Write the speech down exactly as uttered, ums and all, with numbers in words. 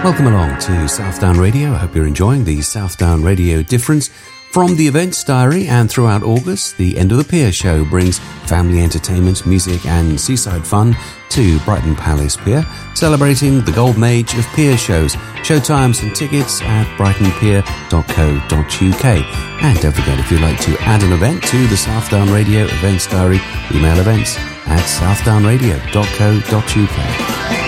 Welcome along to Southdown Radio. I hope you're enjoying the Southdown Radio difference. From the Events Diary and throughout August, the End of the Pier show brings family entertainment, music and seaside fun to Brighton Palace Pier, celebrating the golden age of pier shows. Showtimes and tickets at brighton pier dot co dot uk. And don't forget, if you'd like to add an event to the Southdown Radio Events Diary, email events at southdown radio dot co dot uk.